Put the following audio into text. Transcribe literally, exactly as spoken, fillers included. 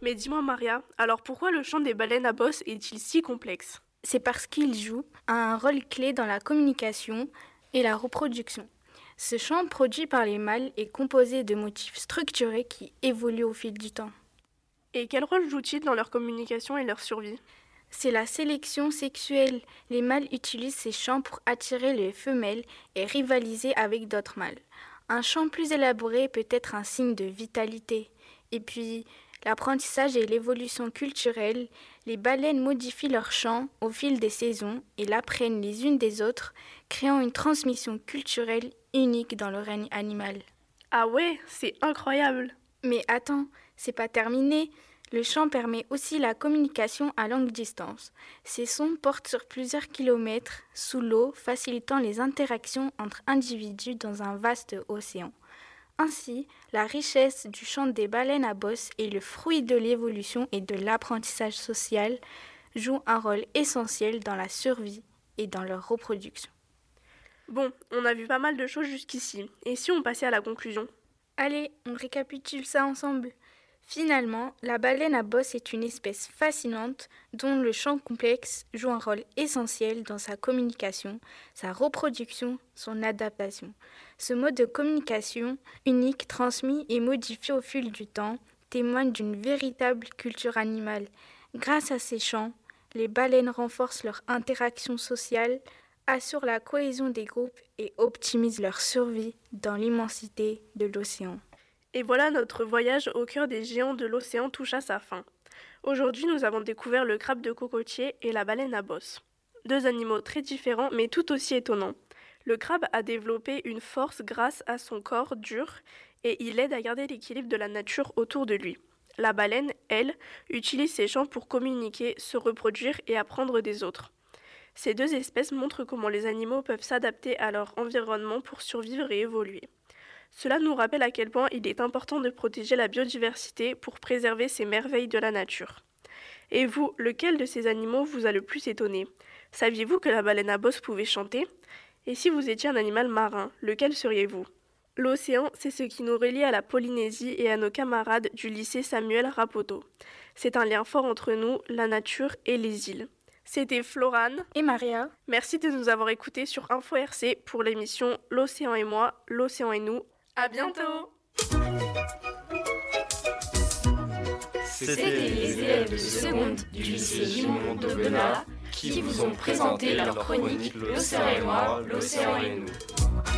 Mais dis-moi Maria, alors pourquoi le chant des baleines à bosse est-il si complexe? C'est parce qu'il joue un rôle clé dans la communication et la reproduction. Ce chant produit par les mâles est composé de motifs structurés qui évoluent au fil du temps. Et quel rôle joue-t-il dans leur communication et leur survie? C'est la sélection sexuelle. Les mâles utilisent ces chants pour attirer les femelles et rivaliser avec d'autres mâles. Un chant plus élaboré peut être un signe de vitalité. Et puis, l'apprentissage et l'évolution culturelle, les baleines modifient leur chant au fil des saisons et l'apprennent les unes des autres, créant une transmission culturelle unique dans le règne animal. Ah ouais, c'est incroyable! Mais attends, c'est pas terminé. Le chant permet aussi la communication à longue distance. Ces sons portent sur plusieurs kilomètres sous l'eau, facilitant les interactions entre individus dans un vaste océan. Ainsi, la richesse du chant des baleines à bosse et le fruit de l'évolution et de l'apprentissage social jouent un rôle essentiel dans la survie et dans leur reproduction. Bon, on a vu pas mal de choses jusqu'ici. Et si on passait à la conclusion? Allez, on récapitule ça ensemble. Finalement, la baleine à bosse est une espèce fascinante dont le chant complexe joue un rôle essentiel dans sa communication, sa reproduction, son adaptation. Ce mode de communication, unique, transmis et modifié au fil du temps, témoigne d'une véritable culture animale. Grâce à ces chants, les baleines renforcent leur interaction sociale, assurent la cohésion des groupes et optimisent leur survie dans l'immensité de l'océan. Et voilà, notre voyage au cœur des géants de l'océan touche à sa fin. Aujourd'hui, nous avons découvert le crabe de cocotier et la baleine à bosse. Deux animaux très différents mais tout aussi étonnants. Le crabe a développé une force grâce à son corps dur et il aide à garder l'équilibre de la nature autour de lui. La baleine, elle, utilise ses chants pour communiquer, se reproduire et apprendre des autres. Ces deux espèces montrent comment les animaux peuvent s'adapter à leur environnement pour survivre et évoluer. Cela nous rappelle à quel point il est important de protéger la biodiversité pour préserver ces merveilles de la nature. Et vous, lequel de ces animaux vous a le plus étonné? Saviez-vous que la baleine à bosse pouvait chanter? Et si vous étiez un animal marin, lequel seriez-vous? L'océan, c'est ce qui nous relie à la Polynésie et à nos camarades du lycée Samuel Rapoto. C'est un lien fort entre nous, la nature et les îles. C'était Florane et Maria. Merci de nous avoir écoutés sur Info R C pour l'émission L'Océan et moi, l'Océan et nous. À bientôt! C'était les élèves de seconde du lycée Gimond d'Aubenas qui vous ont présenté leur chronique L'Océan et moi, l'Océan et nous.